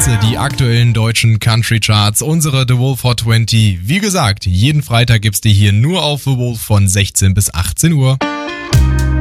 1, die aktuellen deutschen Country Charts, unsere The Wolf Hot 20. Wie gesagt, jeden Freitag gibt's die hier nur auf The Wolf von 16 bis 18 Uhr.